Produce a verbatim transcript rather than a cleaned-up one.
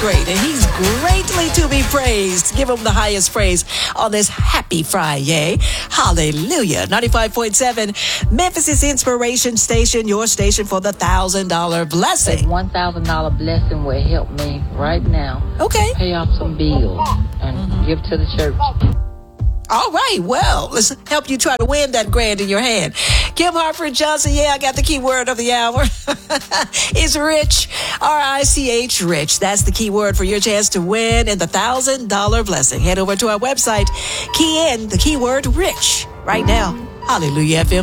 great, and he's greatly to be praised. Give him the highest praise on this happy Friday. Hallelujah. ninety-five point seven, Memphis' Inspiration Station, your station for the one thousand dollars blessing. one thousand dollars blessing will help me right now. Okay. Pay off some bills and mm-hmm. give to the church. All right, well, let's help you try to win that grand in your hand. Kim Hartford Johnson, yeah, I got the key word of the hour. It's rich, R I C H, rich. That's the key word for your chance to win in the one thousand dollars blessing. Head over to our website, key in the keyword rich right now. Hallelujah F M.